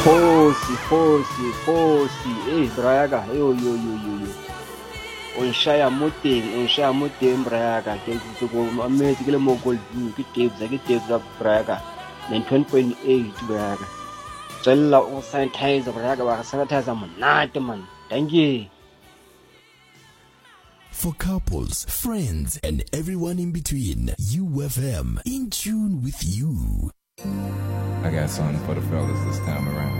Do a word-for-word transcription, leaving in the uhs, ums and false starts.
Khosi, khosi, khosi. Hey, Braga. Yo, yo, yo, yo, yo. On shaya moteng, on shaya moteng Braga. Ke ke go mametse ke le mo gold view ke tapes, ke tapes tsa Braga. ninety-one point eight Braga. Tswella o sanitize Braga ba sanitize monate man. Thank you. For couples, friends, and everyone in between, U F M, in tune with you. I got something for the fellas this time around.